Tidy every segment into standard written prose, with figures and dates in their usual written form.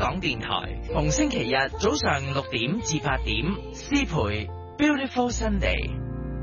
港電台，逢星期日早上6點至8點，詩培 Beautiful Sunday。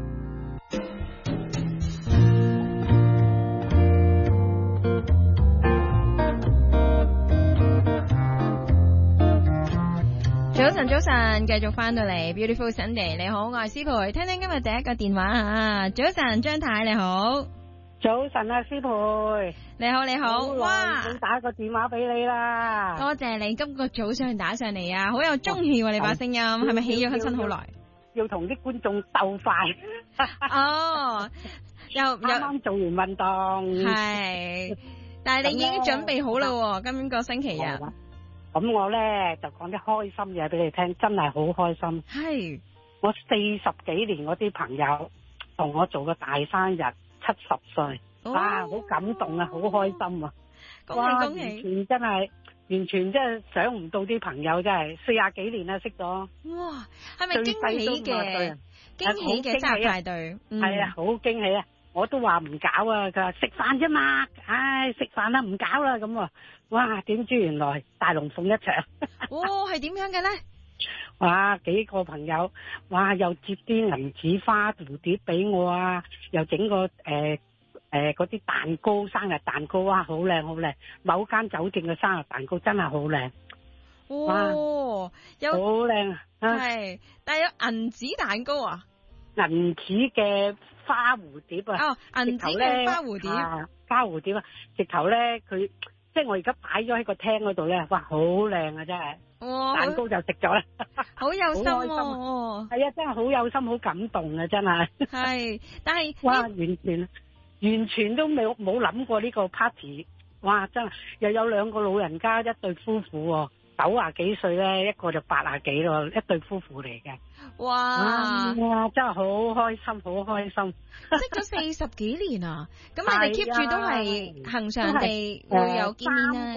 早晨，繼續翻到嚟 Beautiful Sunday。你好，我係詩培，聽聽今日第一個電話啊！早晨，張太你好。 早晨啊，詩培。 你好，你好。 哇！我打個電話俾你啦。 多謝你今個早上打上嚟啊，好有中氣喎！你把聲音係咪起咗身好耐？ 要同啲觀眾鬥快。 哦，又啱啱做完運動。 係，但係你已經準備好啦，今個星期日。 咁我咧就講啲開心嘢俾你聽，真係好開心。 係， 我40幾年嗰啲朋友同我做個大生日，70歲，哇，好感動啊，好開心啊！ 恭喜恭喜！ 完全真係想唔到啲朋友真係40幾年啦識咗。 哇，係咪驚喜嘅？驚喜嘅生日派對， 係啊，好驚喜啊！我都話唔搞啊，佢話食飯啫嘛，唉，食飯啦，唔搞啦咁啊！哇，點知原來大龍鳳一場。 哦，係點樣嘅咧？ 哇，幾個朋友，哇，又接啲銀紙花蝴蝶俾我啊，又整個嗰啲蛋糕，生日蛋糕啊，好靚好靚。某間酒店嘅生日蛋糕真係好靚。 哦，有好靚啊！ 係，但係有銀紙蛋糕啊？ 銀紙嘅花蝴蝶啊！ 哦，銀紙嘅花蝴蝶， 花蝴蝶啊！直頭咧，佢即係我而家擺咗喺個廳嗰度咧，哇，好靚啊，真係！ 哇， 蛋糕就食咗啦， 好有心喎！ 係啊，真係好有心，好感動啊，真係。係， 但係哇，完全都冇諗過呢個 party， 哇，真係又有兩個老人家，一對夫婦喎，90幾歲咧，一個就80幾咯，一對夫婦嚟嘅。哇！真係好開心，好開心。 識咗40幾年啊！咁你哋 keep 住都係恆常地會有見面啦。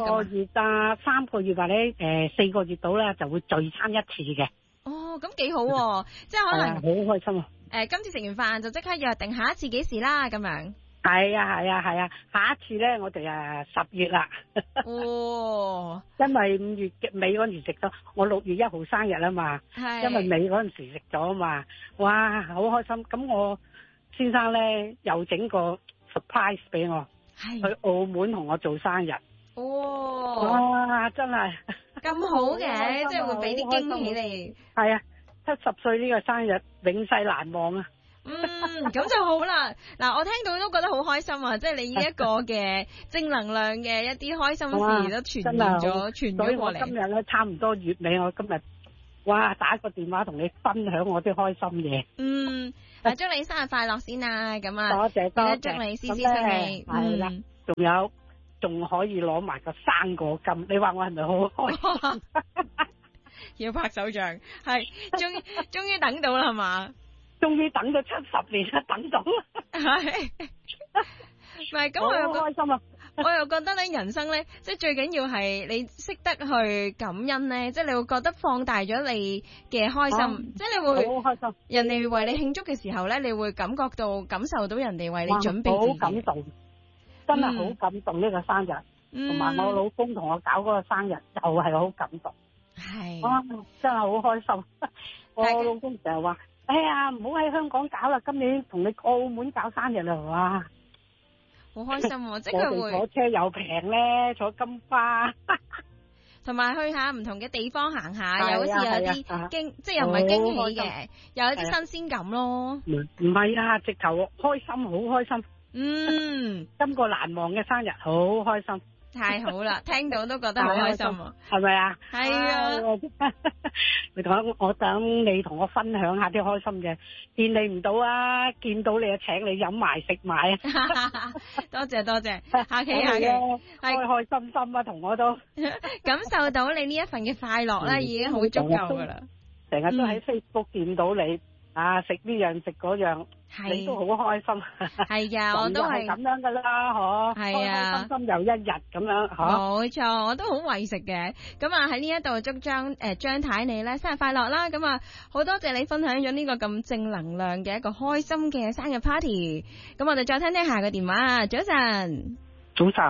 3個月或者4個月到啦，就會聚餐一次嘅。 哦，咁幾好喎！即係可能好開心啊！ 今次食完飯就即刻約定下一次幾時啦，咁樣。 係啊！下一次咧，我哋10月啦。 哦， 因為5月尾嗰陣時食咗，我6月1號生日啊嘛。係。因為尾嗰陣時食咗啊嘛，哇，好開心！咁我先生咧又整個 surprise 俾我，去澳門同我做生日。哦。哇，真係咁好嘅，即係會俾啲驚喜你。 係啊，70歲呢個生日永世難忘啊！ 咁就好啦。嗱，我聽到都覺得好開心啊！即係你呢一個嘅正能量嘅一啲開心事都傳染咗，傳咗過嚟。所以我今日咧差唔多月尾，我今日哇打個電話同你分享我啲開心嘢。 嗱，祝你生日快樂先啊！咁啊， 多謝， 祝你事事順利。 係啦，仲可以攞埋個生果金，你話我係咪好開心？ 要拍手掌，係終於等到啦，係嘛？ 終於等咗70年啦，等到啦。係， 唔係咁我又好開心啊！ 我又覺得咧，人生咧，即係最緊要係你識得去感恩咧，即係你會覺得放大咗你嘅開心，即係你會好開心。人哋為你慶祝嘅時候咧，你會感受到人哋為你準備自己。 好感動，真係好感動呢個生日，同埋我老公同我搞嗰個生日又係好感動。係，哇，真係好開心。我老公成日話。哎呀，唔好喺香港搞啦，今年同你澳門搞生日啦，哇！ 好開心喎，即係會坐車又平咧，坐金花， 同埋去下唔同嘅地方行下，又好似有啲即係又唔係驚喜嘅，又有啲新鮮感咯。 唔係啊，直頭開心，好開心。今個難忘嘅生日，好開心。 太好啦，聽到都覺得好開心啊， 係咪啊？ 係啊， 我等你同我分享下啲開心嘅，見你唔到啊，見到你就請你飲埋食埋啊！ 多謝，下期開心心啊，同我都感受到你呢一份嘅快樂咧，已經好足夠噶啦。 成日都喺 Facebook 見到你啊，食呢樣食嗰樣。你都好開心， 係啊，我都係咁樣噶啦，嗬，係啊，開開心心又一日咁樣，嗬， 冇錯，我都好為食嘅。咁啊喺呢一度祝張太你咧生日快樂啦！咁啊好多謝你分享咗呢個咁正能量嘅一個開心嘅生日 party。咁我哋再聽下個電話。早晨， 早晨，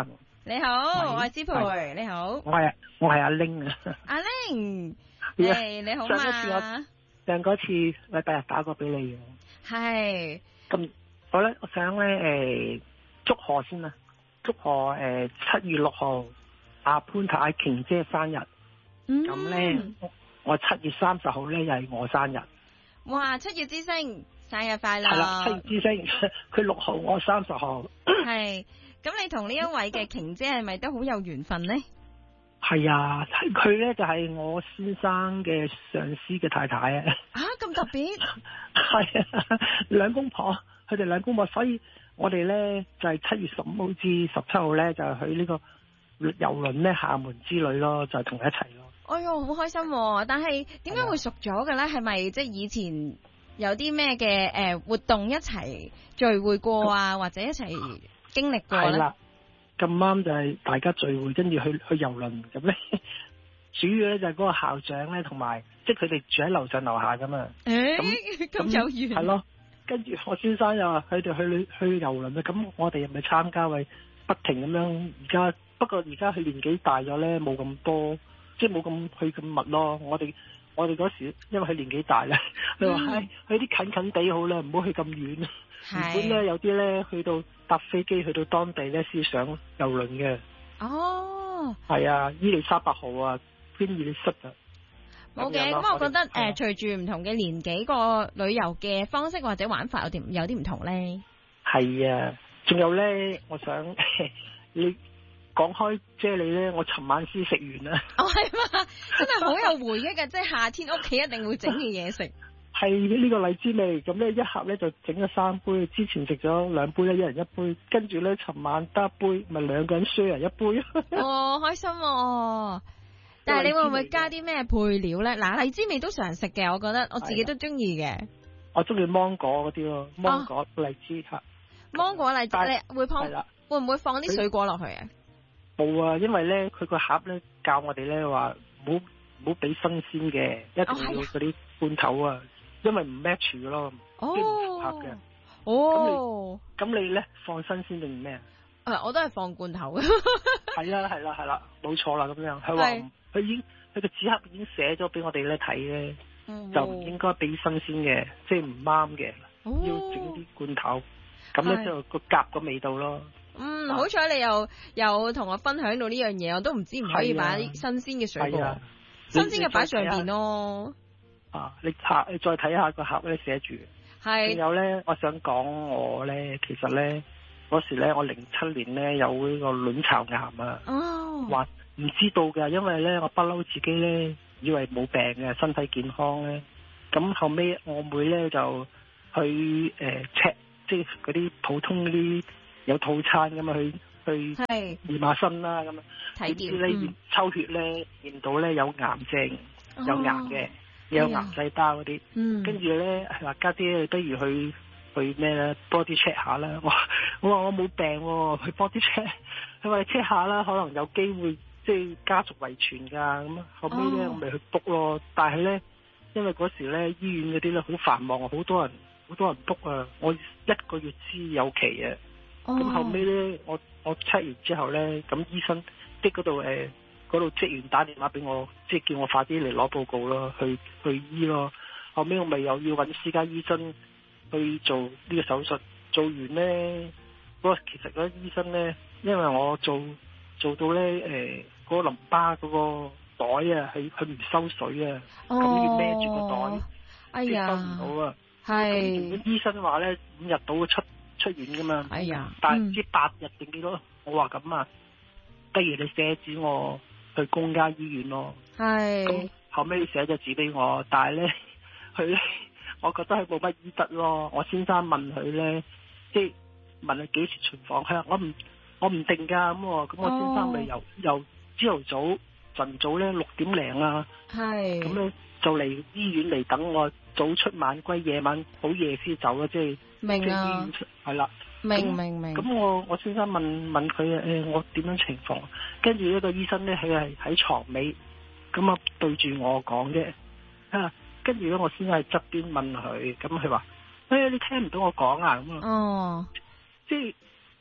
你好，我係芝培，你好。 我係阿玲啊。 阿玲，你好嘛？ 上嗰次禮拜日打過俾你嘅。係。咁我想咧祝賀先啦，祝賀7月6號阿潘太瓊姐生日。咁咧我7月30號咧又係我生日。哇！7月之星生日快樂。係啦，7月之星，佢6號，我30號。係。咁你同呢一位嘅瓊姐係咪都好有緣分呢？係啊，佢咧就係我先生嘅上司嘅太太啊。咁特別？係啊，兩公婆，佢哋兩公婆，所以我哋咧就係7月15號至17號咧就去呢個郵輪咧廈門之旅咯，就係同佢一齊咯。哎喲，好開心喎！但係點解會熟咗嘅咧？係咪即係以前有啲咩嘅活動一齊聚會過啊，或者一齊經歷過咧？係啦，咁啱就係大家聚會，跟住去郵輪咁咧。主要咧就係嗰個校長咧，同埋即係佢哋住喺樓上樓下噶嘛。咁有緣。係咯，跟住我先生又話佢哋去郵輪啊，咁我哋又咪參加，為不停咁樣。不過而家佢年紀大咗咧，冇咁多，即係冇咁去咁密咯。我哋嗰時因為佢年紀大啦，佢話去啲近近地好啦，唔好去咁遠。原本咧有啲咧去到搭飛機去到當地咧先上郵輪嘅。哦，係啊，伊利沙伯號啊，邊伊利塞啊。冇嘅，咁我覺得隨住唔同嘅年紀，個旅遊嘅方式或者玩法有啲唔同咧。係啊，仲有咧，我想你講開啫喱咧，我尋晚先食完啦。哦，係嘛，真係好有回憶嘅，即係夏天屋企一定會整嘅嘢食。係呢個荔枝味，咁咧一盒咧就整咗3杯，之前食咗2杯咧，一人1杯，跟住咧尋晚得1杯，咪2個人 share 1杯。哦，開心喎！但係你會唔會加啲咩配料咧？嗱，荔枝味都常食嘅，我覺得我自己都中意嘅。我中意芒果嗰啲咯，芒果荔枝吓。芒果荔枝你會唔會放啲水果落去啊？冇啊，因為咧佢個盒咧教我哋咧話唔好俾新鮮嘅，一定要嗰啲罐頭啊。因為唔 match 嘅咯，即係唔符合嘅。哦，咁你咧放新鮮定咩啊？我都係放罐頭嘅。係啦，冇錯啦，咁樣。佢話佢個紙盒已經寫咗俾我哋咧睇咧，就唔應該俾新鮮嘅，即係唔啱嘅，要整啲罐頭，咁咧就個夾個味道咯。好彩你又同我分享到呢樣嘢，我都唔知唔可以擺啲新鮮嘅水果，新鮮嘅擺上邊咯。你再睇下個盒咧寫住，係。仲有咧，我想講我咧，其實咧嗰時咧，我07年咧有呢個卵巢癌啊。哦。話唔知道㗎，因為咧我不嬲自己咧以為冇病嘅，身體健康咧。咁後尾我妹咧就去check，即係嗰啲普通嗰啲有套餐咁啊，去驗下身啦咁啊。點知咧抽血咧驗到咧有癌症，有癌嘅。有癌細胞嗰啲，跟住咧係話家姐，你不如去咩咧 body check 下啦。我話我冇病喎，去 body check。佢話你 check 下啦，可能有機會即係家族遺傳㗎。咁後尾咧我咪去 book 咯。但係咧因為嗰時咧醫院嗰啲咧好繁忙，好多人 book 啊。我1個月先有期啊。咁後尾咧我 check 完之後咧，咁醫生的嗰度嗰度職員打電話俾我，即係叫我快啲嚟攞報告咯，去醫咯。後尾我咪又要揾私家醫生去做呢個手術。做完咧，其實嗰醫生咧，因為我做到咧嗰個淋巴嗰個袋啊，佢唔收水啊，咁要孭住個袋，哎呀，收唔到啊。係。醫生話咧5日到出院噶嘛。哎呀。但係唔知8日定幾多？我話咁啊，不如你寫紙我去公家醫院咯。係。咁後尾寫咗紙俾我，但係咧佢咧，我覺得佢冇乜醫德咯。我先生問佢咧，即係問佢幾時巡房，佢話我唔定㗎。咁我先生咪由朝頭早晨早咧6點零啊，係咁咧就嚟醫院嚟等我，早出晚歸，夜晚好夜先走啊，即係明啊，醫院係啦。明。咁我先生問佢我點樣情況，跟住一個醫生咧，佢係喺床尾，咁啊對住我講啫。跟住咧我先生喺側邊問佢，咁佢話你聽唔到我講啊咁啊。哦，即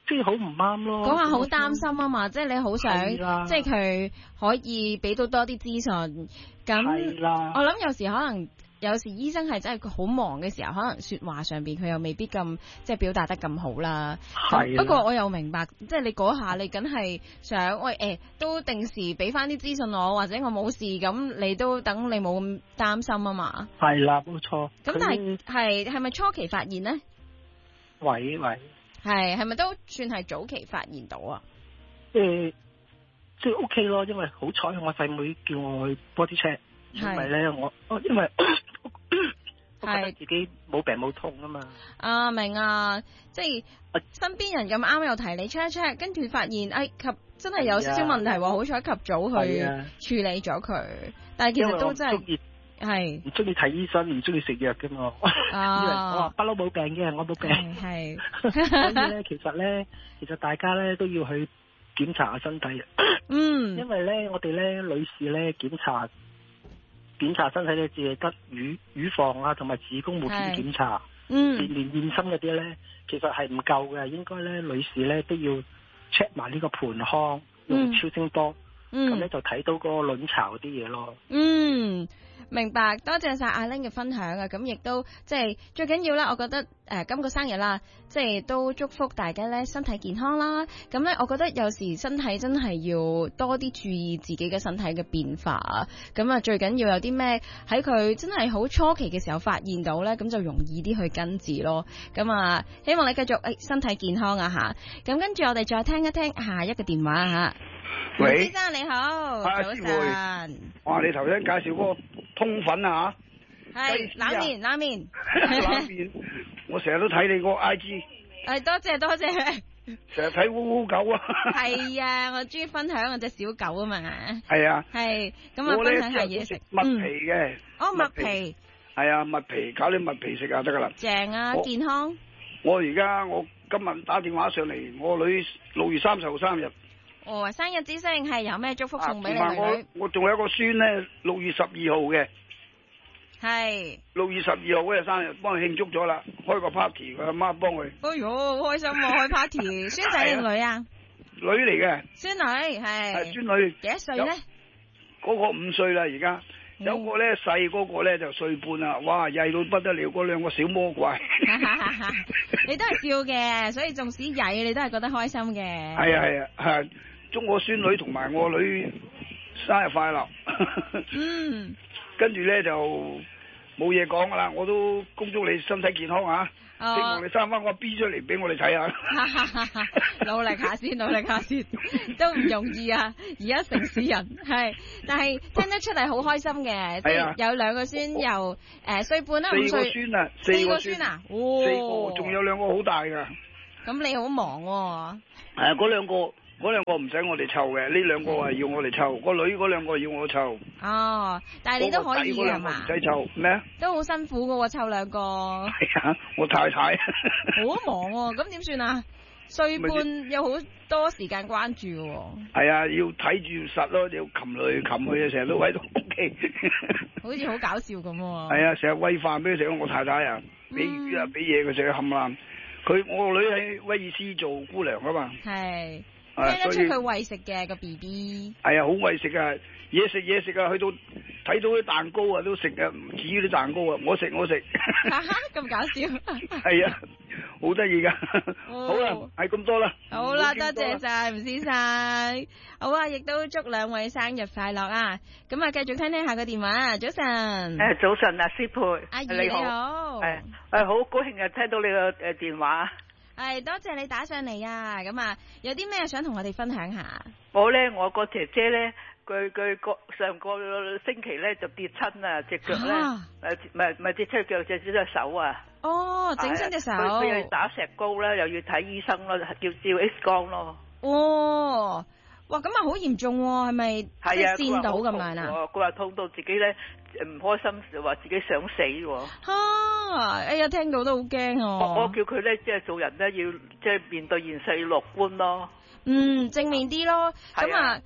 即係好唔啱咯。 講下好擔心啊嘛，即係你好想，即係佢可以俾到多啲資訊。咁我諗有時醫生係真係好忙嘅時候，可能說話上邊佢又未必咁即係表達得咁好啦。不過我又明白，即係你嗰下你梗係想都定時俾翻啲資訊我，或者我冇事咁，你都等你冇咁擔心啊嘛。 係啦，冇錯。 咁但係咪初期發現呢？ 喂， 係咪都算係早期發現到啊？ 即係 OK 咯，因為好彩我細妹叫我去 body check，因為咧我覺得自己冇病冇痛啊嘛。啊， 明啊，即係身邊人咁啱又提你 check， 跟住發現真係有少少問題喎，好彩及早去處理咗佢。但係其實都真係係唔中意睇醫生，唔中意食藥嘅嘛。因為我話不嬲冇病嘅，我冇病。 係， 所以咧，其實大家咧都要去檢查下身體。因為咧，我哋咧女士咧檢查身體咧，只係得乳房啊同埋子宮末端檢查。連驗身嗰啲咧，其實係唔夠嘅。應該咧，女士咧都要 check 埋呢個盆腔，用超聲波，咁咧就睇到個卵巢啲嘢咯。 明白，多謝晒阿 Ling 嘅分享啊！咁亦都即係最緊要啦，我覺得今個生日啦，即係都祝福大家咧身體健康啦。咁咧，我覺得有時身體真係要多啲注意自己嘅身體嘅變化啊。咁啊，最緊要有啲咩喺佢真係好初期嘅時候發現到咧，咁就容易啲去根治咯。咁啊，希望你繼續身體健康啊吓。咁跟住我哋再聽一聽下一個電話吓。 喂， 先生你好，早晨。 哇，你頭先介紹嗰個通粉啊吓，係冷面， 冷面，我成日都睇你個 IG。 多謝。 成日睇烏烏狗啊。係啊，我中意分享我隻小狗啊嘛。 係啊。 係，咁啊分享下嘢食。 麥皮嘅。 麥皮。 係啊，麥皮搞啲麥皮食啊得噶啦。 正啊，健康。 我今日打電話上嚟，我女6月30號生日。 生日之星係有咩祝福送俾你女？ 我仲有一個孫咧，6月12號嘅。 係。6 月12號嗰日生日，幫佢慶祝咗啦，開個 party，佢阿媽幫佢。 哎喲，好開心啊！開 party，孫仔定女啊？ 女嚟嘅。 孫女係。 係孫女。幾多歲咧？ 嗰個5歲啦，而家。有個咧細嗰個咧就歲半啦，哇曳到不得了，嗰兩個小魔怪。 你都係笑嘅，所以縱使曳你都係覺得開心嘅。 係啊，祝我孫女同埋我女生日快樂。跟住咧就冇嘢講噶啦，我都恭祝你身體健康啊！希望你生翻個 B 出嚟俾我哋睇下。 努力下先，都唔容易啊！而家城市人係，但係聽得出嚟好開心嘅，即係有兩個孫又歲半啦，5歲。4個孫啊！ 4個，仲有2個好大噶。 咁你好忙喎。 係啊，嗰兩個唔使我哋湊嘅，呢2個係要我哋湊，個女嗰2個要我湊。 但係你都可以係嘛？ 唔使湊咩啊？ 都好辛苦噶喎，湊2個。 係啊，我太太。 好忙喎，咁點算啊？歲半有好多時間關注喎。係啊，要睇住實咯，要擒嚟擒去啊，成日都喺度屋企。 好似好搞笑咁喎。 係啊，成日餵飯俾佢食，我太太啊，俾魚啊，俾嘢佢食，冚爛。我個女喺威爾斯做姑娘啊嘛。係。聽得出佢餵食嘅個 BB。係啊，好餵食啊，嘢食啊，去到睇到啲蛋糕啊都食啊，唔止啲蛋糕啊，我食。 咁搞笑。 係啊，好得意噶。好啦，係咁多啦。 好啦，多謝晒吳先生。好啊，亦都祝2位生日快樂啊！咁啊，繼續聽下個電話。早晨。 早晨啊，師佩。 阿姨你好。 好高興啊，聽到你個電話。 多謝你打上嚟啊！咁啊，有啲咩想同我哋分享下？ 我個姐姐咧，佢上個星期咧就跌親啊，隻腳咧，唔係跌親腳，隻手啊。 整親隻手。 佢又要打石膏啦，又要睇醫生咯，照 X 光咯。 哇，咁啊好嚴重喎，係咪？係啊，跣到咁樣啊？ 佢話痛到自己咧唔開心，話自己想死喎。 哎呀，聽到都好驚啊！ 我叫佢咧，即係做人咧，要即係面對現實要樂觀咯。 正面啲咯。咁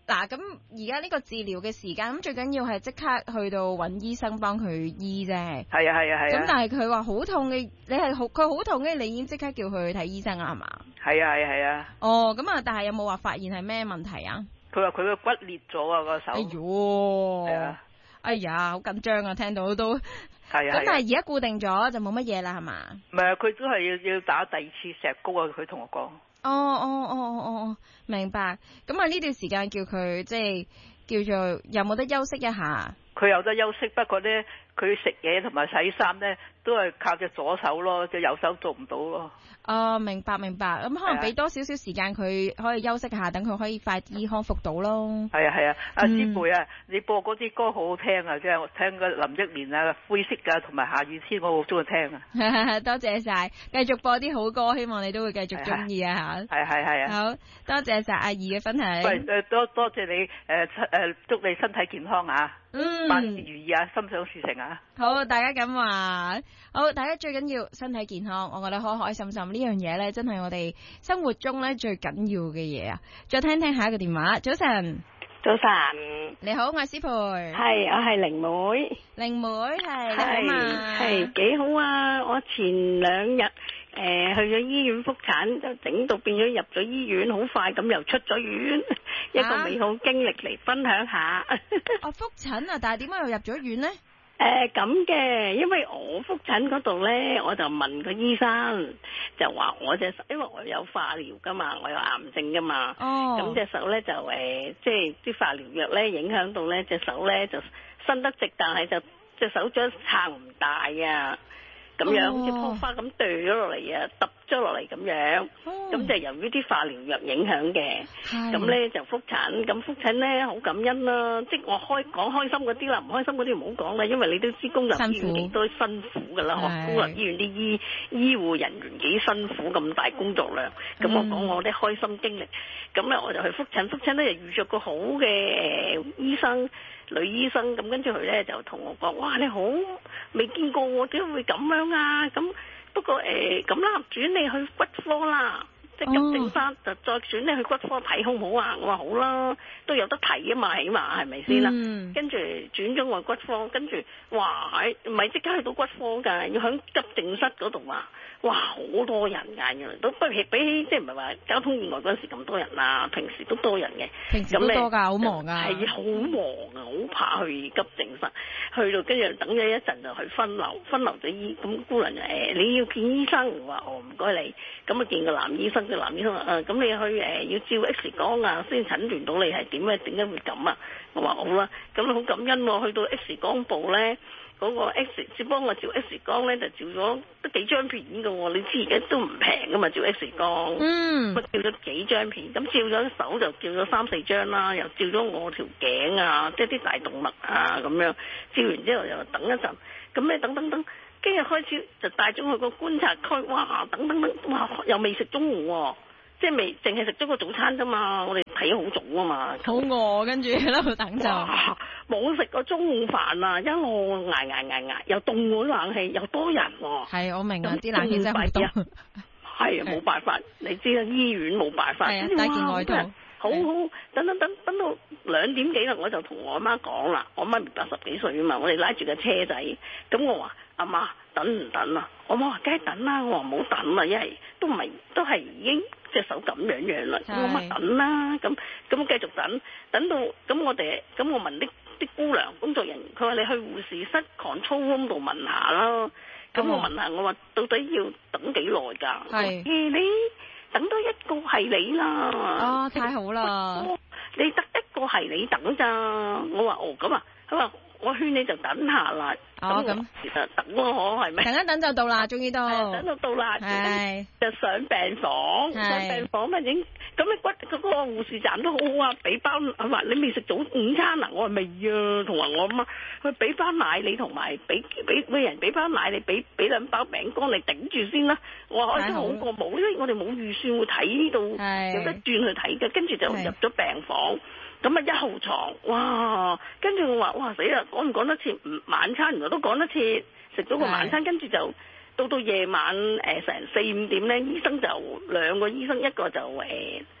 嗱，咁而家呢個治療嘅時間，咁最緊要係即刻去到揾醫生幫佢醫啫。 係啊。 咁但係佢話好痛嘅，佢好痛嘅，你已經即刻叫佢去睇醫生啦，係嘛？ 係啊。 哦，咁啊，但係有冇話發現係咩問題啊？ 佢話佢個骨裂咗啊，個手。 哎喲，係啊，哎呀，好緊張啊，聽到都。係啊。咁但係而家固定咗就冇乜嘢啦，係嘛？ 唔係啊，佢都係要打第二次石膏啊，佢同我講。 哦，明白。咁啊呢段時間叫佢即係叫做有冇得休息一下？ 佢有得休息，不過咧佢食嘢同埋洗衫咧都係靠隻左手咯，隻右手做唔到咯。 哦，明白。咁可能俾多少少時間佢可以休息下，等佢可以快啲康復到咯。係啊，阿師貝啊，你播嗰啲歌好好聽啊，即係我聽個林憶蓮啊、灰色啊同埋下雨天，我好中意聽啊。 多謝晒，繼續播啲好歌，希望你都會繼續中意啊吓。係啊。好多謝晒阿姨嘅分享。 喂，多謝你祝你身體健康啊。萬事如意啊，心想事成啊。 好，大家咁話，好，大家最緊要身體健康，我覺得開開心心呢樣嘢咧，真係我哋生活中咧最緊要嘅嘢啊！再聽下一個電話，早晨，你好，我係師培， 係，我係靈妹， 你好嘛？ 係幾好啊！我前2日去咗醫院復診，就整到變咗入咗醫院，好快咁又出咗院，一個美好經歷嚟分享下。 復診啊，但係點解又入咗院呢？ 咁嘅，因為我復診嗰度咧，我就問個醫生，就話我隻手，因為我有化療噶嘛，我有癌症噶嘛，咁隻手咧就即係啲化療藥咧影響到咧隻手咧就伸得直，但係就隻手掌撐唔大啊。咁樣好似棵花咁掉咗落嚟啊，揼咗落嚟咁樣，咁就由於啲化療藥影響嘅，咁咧就復診，咁復診咧好感恩啦，即係我講開心嗰啲啦，唔開心嗰啲唔好講啦，因為你都知公立醫院幾多辛苦噶啦，公立醫院啲醫護人員幾辛苦，咁大工作量，咁我講我啲開心經歷，咁咧我就去復診咧就遇着個好嘅醫生。女醫生咁跟住佢咧就同我講，哇，你好未見過我點會咁樣啊？咁不過咁啦，轉你去骨科啦，即係急症室就再轉你去骨科睇好唔好啊？我話好啦，都有得睇啊嘛，起碼係咪先啦？跟住轉咗我骨科，跟住哇，唔係即刻去到骨科㗎，要喺急症室嗰度啊！哇，好多人㗎，原來都比起即係唔係話交通意外嗰陣時咁多人啊，平時都多人嘅。平時都多㗎，好忙㗎。係好忙啊，好怕去急症室，去到跟住等咗一陣就去分流咗醫，咁姑娘你要見醫生，我話唔該你，咁啊見個男醫生，個男醫生話咁你去要照 X 光啊，先診斷到你係點解會咁啊？我話好啦，咁好感恩喎，去到 X 光部咧。嗰個 X 先幫我照 X 光咧，就照咗得幾張片㗎喎，你知而家都唔平㗎嘛，照 X 光，我照咗幾張片，咁照咗手就照咗3-4張啦，又照咗我條頸啊，即係啲大動脈啊咁樣，照完之後又等一陣，咁咧等，跟住開始就帶咗去個觀察區，哇，等，哇，又未食中午喎。即係未，淨係食咗個早餐啫嘛，我哋睇好早啊嘛。好餓，跟住喺度等就。冇食過中午飯啊，一路捱，又凍咗冷氣，又多人喎。係，我明啊，啲冷氣真係好凍。係冇辦法，你知啦，醫院冇辦法。係啊，帶件外套。好，等到2點幾啦，我就同我阿媽講啦，我媽咪80幾歲啊嘛，我哋拉住個車仔，咁我話阿媽等唔等啊？我媽話梗係等啦，我話唔好等啦，因為都係已經隻手咁樣啦，我咪等啦，咁繼續等到咁我問啲姑娘工作人員，佢話你去護士室 control room 度問下啦，咁我問下我話到底要等幾耐㗎？係你等多一個係你啦，太好啦！你得一個係你等咋？我話咁啊，佢話我勸你就等下啦。咁其實等咯，係咪？等一等就到啦，終於到。等到啦，就上病房，咪影。咁你嗰個護士站都好好啊，俾包佢話你未食早午餐啊？我話未啊，同埋我阿媽佢俾包奶你，同埋俾人俾包奶你，俾2包餅乾你頂住先啦。我話都好過冇，因為我哋冇預算會睇到有得轉去睇嘅，跟住就入咗病房。咁啊1號床，哇！跟住我話哇死啦，趕唔趕得切晚餐？原來都趕得切，食咗個晚餐，跟住就到夜晚成4-5點咧，醫生就2個醫生，一個就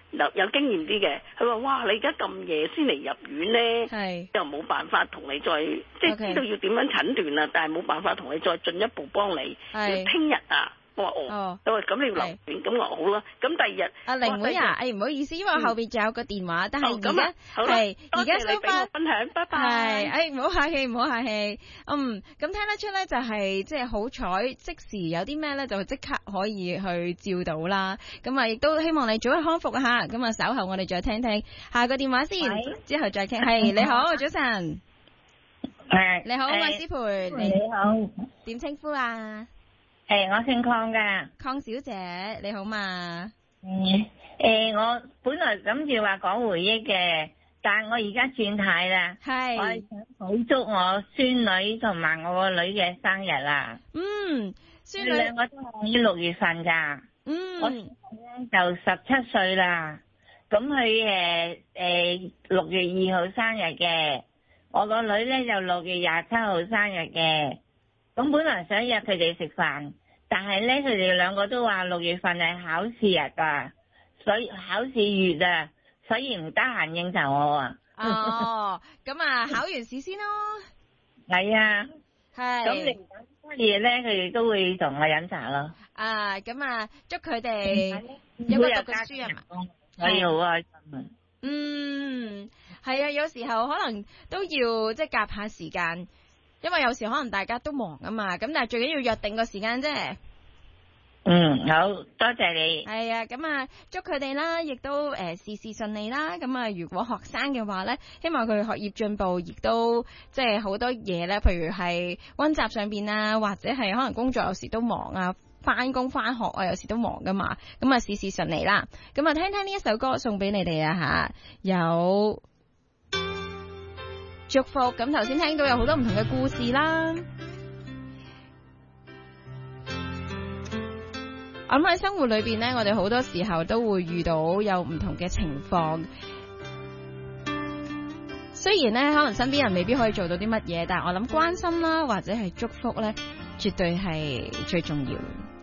有經驗啲嘅，佢話哇你而家咁夜先嚟入院咧，又冇辦法同你再即係知道要點樣診斷啦，但係冇辦法同你再進一步幫你，要聽日啊。我話咁你要留院，咁我好啦。咁第二日，阿玲妹啊，唔好意思，因為我後邊仲有個電話，但係而家係而家收翻分享，拜拜。係，唔好客氣，唔好客氣。咁聽得出咧，就係即係好彩，即時有啲咩咧，就即刻可以去照到啦。咁啊，亦都希望你早日康復啊吓。咁啊，稍後我哋再聽聽下個電話先，之後再傾。係你好，早晨。你好，麥思培。你好。點稱呼啊？ 我姓鄺噶， 鄺小姐你好嘛？ 我本來諗住話講回憶嘅，但係我而家轉態啦。係，我係想好祝我孫女同埋我個女嘅生日啦。孫女兩個都係6月份噶。我孫女咧就17歲啦，咁佢6月2號生日嘅，我個女咧就6月27號生日嘅。咁本來想約佢哋食飯，但係咧佢哋兩個都話6月份係考試日噶，所以考試月啊，所以唔得閒應酬我啊。 咁啊考完試先咯。 係啊，係。咁你乜嘢咧？佢哋都會同我飲茶咯。 咁啊，祝佢哋有個讀嘅書啊嘛， 可以好開心啊。 係啊，有時候可能都要即係夾下時間。因為有時可能大家都忙啊嘛，咁但係最緊要約定個時間啫。 好多謝你。 係啊，咁啊祝佢哋啦，亦都事事順利啦。咁啊，如果學生嘅話咧，希望佢學業進步，亦都即係好多嘢咧，譬如係溫習上邊啊，或者係可能工作有時都忙啊，翻工翻學啊，有時都忙噶嘛。咁啊，事事順利啦。咁啊，聽聽呢一首歌送俾你哋啊吓，有。祝福。咁頭先聽到有好多唔同嘅故事啦，我諗喺生活裏邊呢，我哋好多時候都會遇到有唔同嘅情況，雖然呢，可能身邊人未必可以做到啲乜嘢，但係我諗關心啦或者係祝福呢，絕對係最重要。